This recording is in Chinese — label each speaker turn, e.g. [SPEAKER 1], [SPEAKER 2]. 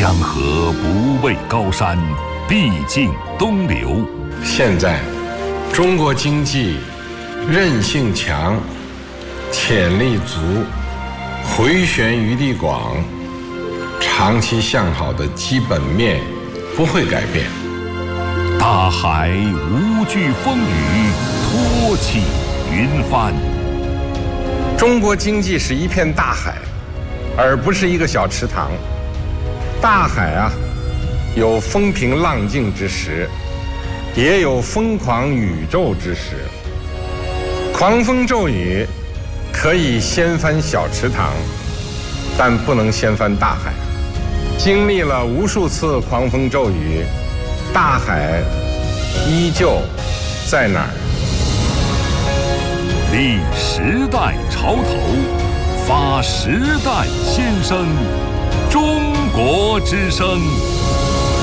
[SPEAKER 1] 江河不畏高山，必尽东流。
[SPEAKER 2] 现在，中国经济韧性强，潜力足，回旋余地广，长期向好的基本面不会改变。
[SPEAKER 1] 大海无惧风雨，托起云帆。
[SPEAKER 2] 中国经济是一片大海，而不是一个小池塘。大海啊，有风平浪静之时，也有疯狂宇宙之时。狂风骤雨可以掀翻小池塘，但不能掀翻大海。经历了无数次狂风骤雨，大海依旧在哪儿？
[SPEAKER 1] 立时代潮头，发时代先声，中国之声。